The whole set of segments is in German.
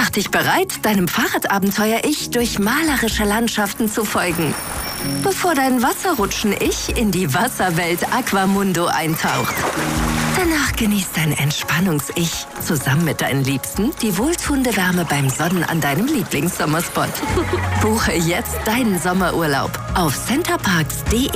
Mach dich bereit, deinem Fahrradabenteuer-Ich durch malerische Landschaften zu folgen, bevor dein Wasserrutschen-Ich in die Wasserwelt Aquamundo eintaucht. Danach genießt dein Entspannungs-Ich zusammen mit deinen Liebsten die wohltuende Wärme beim Sonnen an deinem Lieblingssommerspot. Buche jetzt deinen Sommerurlaub auf centerparks.de.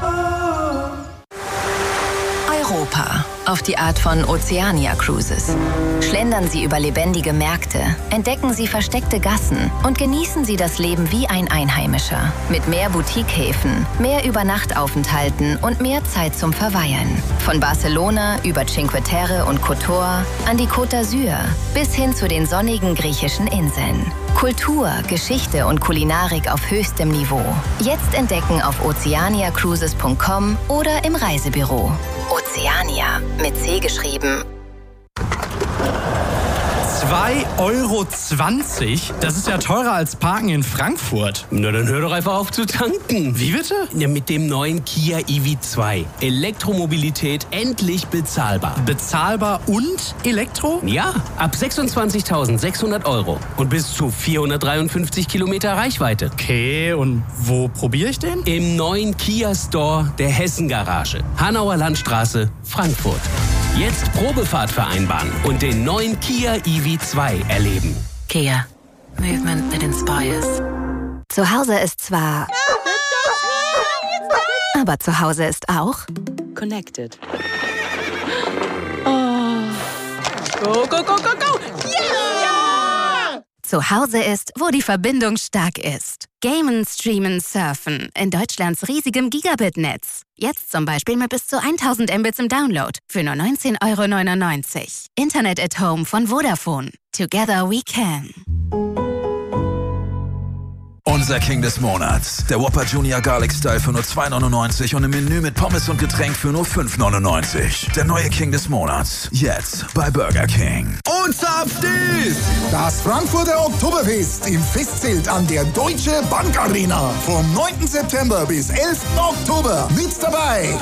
Europa. Auf die Art von Oceania Cruises. Schlendern Sie über lebendige Märkte, entdecken Sie versteckte Gassen und genießen Sie das Leben wie ein Einheimischer. Mit mehr Boutiquehäfen, mehr Übernachtaufenthalten und mehr Zeit zum Verweilen. Von Barcelona über Cinque Terre und Kotor an die Côte d'Azur bis hin zu den sonnigen griechischen Inseln. Kultur, Geschichte und Kulinarik auf höchstem Niveau. Jetzt entdecken auf oceaniacruises.com oder im Reisebüro. Oceania mit C geschrieben. 2,20 €? Das ist ja teurer als Parken in Frankfurt. Na, dann hör doch einfach auf zu tanken. Wie bitte? Ja, mit dem neuen Kia EV2. Elektromobilität endlich bezahlbar. Bezahlbar und Elektro? Ja, ab 26.600 € und bis zu 453 Kilometer Reichweite. Okay, und wo probiere ich den? Im neuen Kia Store der Hessen-Garage. Hanauer Landstraße, Frankfurt. Jetzt Probefahrt vereinbaren und den neuen Kia EV2 erleben. Kia. Movement that inspires. Zu Hause ist zwar... Aber zu Hause ist auch... Connected. Oh. Go, go, go, go, go! Ja! Zu Hause ist, wo die Verbindung stark ist. Gamen, streamen, surfen. In Deutschlands riesigem Gigabit-Netz. Jetzt zum Beispiel mit bis zu 1000 Mbits im Download für nur 19,99 €. Internet at Home von Vodafone. Together we can. Unser King des Monats. Der Whopper Junior Garlic Style für nur 2,99 € und im Menü mit Pommes und Getränk für nur 5,99 €. Der neue King des Monats. Jetzt bei Burger King. Und zapft ist das Frankfurter Oktoberfest im Festzelt an der Deutsche Bank Arena. Vom 9. September bis 11. Oktober. Mit dabei